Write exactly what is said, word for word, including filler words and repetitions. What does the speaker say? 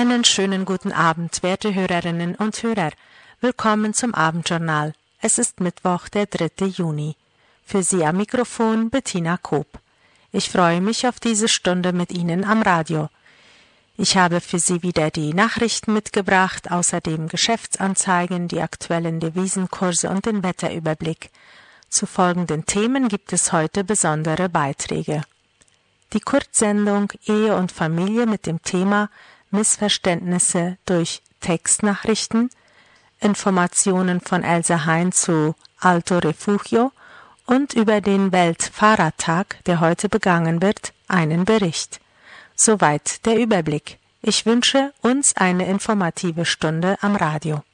Einen schönen guten Abend, werte Hörerinnen und Hörer. Willkommen zum Abendjournal. Es ist Mittwoch, der dritte Juni. Für Sie am Mikrofon Bettina Koop. Ich freue mich auf diese Stunde mit Ihnen am Radio. Ich habe für Sie wieder die Nachrichten mitgebracht, außerdem Geschäftsanzeigen, die aktuellen Devisenkurse und den Wetterüberblick. Zu folgenden Themen gibt es heute besondere Beiträge. Die Kurzsendung Ehe und Familie mit dem Thema Missverständnisse durch Textnachrichten, Informationen von Elsa Hein zu Alto Refugio und über den Weltfahrradtag, der heute begangen wird, einen Bericht. Soweit der Überblick. Ich wünsche uns eine informative Stunde am Radio.